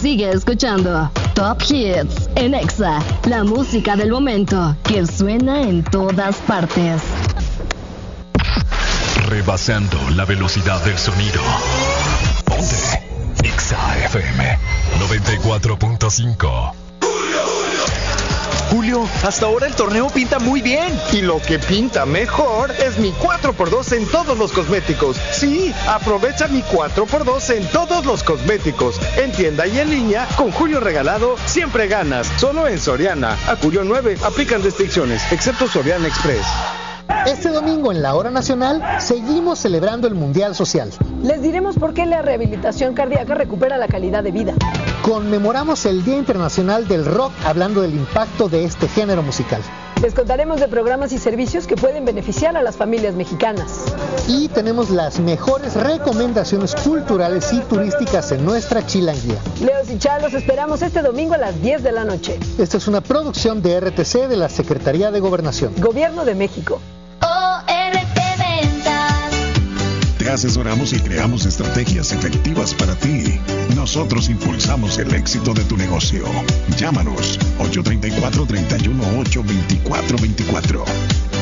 Sigue escuchando Top Hits en Exa, la música del momento que suena en todas partes. Rebasando la velocidad del sonido. Ponte Exa FM 94.5. Julio, hasta ahora el torneo pinta muy bien. Y lo que pinta mejor es mi 4x2 en todos los cosméticos. Sí, aprovecha mi 4x2 en todos los cosméticos. En tienda y en línea, con Julio regalado, siempre ganas. Solo en Soriana. A Julio 9, aplican restricciones, excepto Soriana Express. Este domingo en la Hora Nacional seguimos celebrando el Mundial Social. Les diremos por qué la rehabilitación cardíaca recupera la calidad de vida. Conmemoramos el Día Internacional del Rock hablando del impacto de este género musical. Les contaremos de programas y servicios que pueden beneficiar a las familias mexicanas. Y tenemos las mejores recomendaciones culturales y turísticas en nuestra chilanguía. Leos y Charlos, esperamos este domingo a las 10 de la noche. Esta es una producción de RTC de la Secretaría de Gobernación. Gobierno de México. ORT Ventas. Te asesoramos y creamos estrategias efectivas para ti. Nosotros impulsamos el éxito de tu negocio. Llámanos 834-318-2424.